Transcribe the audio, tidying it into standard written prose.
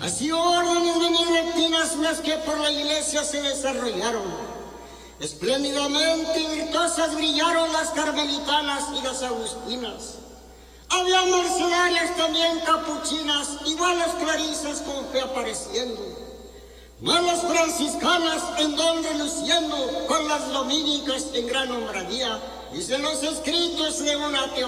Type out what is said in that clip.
Así órdenes benedictinas las que por la iglesia se desarrollaron. Espléndidamente virtuosas brillaron las carmelitanas y las agustinas. Había mercedarias también capuchinas, iguales clarisas con fe apareciendo. Malas franciscanas en don reluciendo, con las dominicas en gran hombradía. Dicen los escritos de una teología.